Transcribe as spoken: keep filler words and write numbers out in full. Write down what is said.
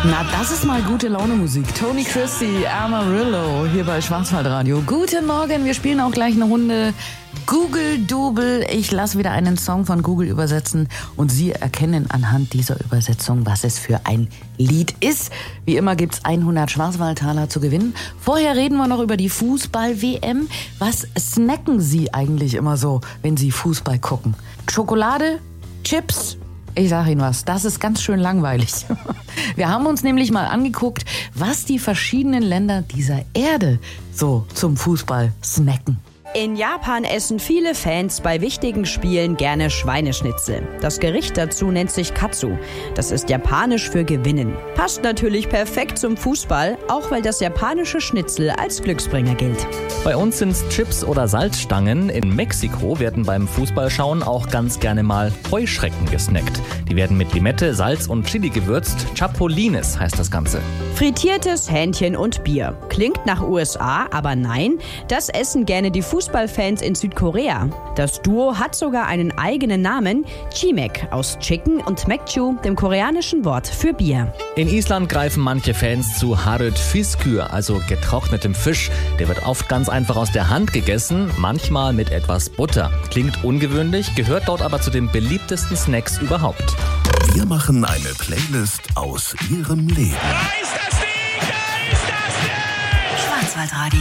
Na, das ist mal gute Laune-Musik. Tony Christie, Amarillo, hier bei Schwarzwaldradio. Guten Morgen, wir spielen auch gleich eine Runde Google-Double. Ich lasse wieder einen Song von Google übersetzen und Sie erkennen anhand dieser Übersetzung, was es für ein Lied ist. Wie immer gibt's hundert Schwarzwaldtaler zu gewinnen. Vorher reden wir noch über die Fußball-W M. Was snacken Sie eigentlich immer so, wenn Sie Fußball gucken? Schokolade? Chips? Ich sag Ihnen was, das ist ganz schön langweilig. Wir haben uns nämlich mal angeguckt, was die verschiedenen Länder dieser Erde so zum Fußball snacken. In Japan essen viele Fans bei wichtigen Spielen gerne Schweineschnitzel. Das Gericht dazu nennt sich Katsu. Das ist japanisch für gewinnen. Passt natürlich perfekt zum Fußball, auch weil das japanische Schnitzel als Glücksbringer gilt. Bei uns sind's Chips oder Salzstangen. In Mexiko werden beim Fußballschauen auch ganz gerne mal Heuschrecken gesnackt. Die werden mit Limette, Salz und Chili gewürzt. Chapulines heißt das Ganze. Frittiertes Hähnchen und Bier. Klingt nach U S A, aber nein, das essen gerne die Fußballfans in Südkorea. Das Duo hat sogar einen eigenen Namen, Chimek, aus Chicken und Mekju, dem koreanischen Wort für Bier. In Island greifen manche Fans zu Harröd Fiskur, also getrocknetem Fisch. Der wird oft ganz einfach aus der Hand gegessen, manchmal mit etwas Butter. Klingt ungewöhnlich, gehört dort aber zu den beliebtesten Snacks überhaupt. Wir machen eine Playlist aus Ihrem Leben. Da ist das Ding, da ist das Ding! Schwarzwaldradio.